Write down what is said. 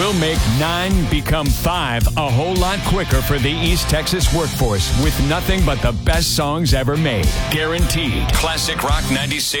We'll make 9 become 5 a whole lot quicker for the East Texas workforce with nothing but the best songs ever made. Guaranteed. Classic Rock 96.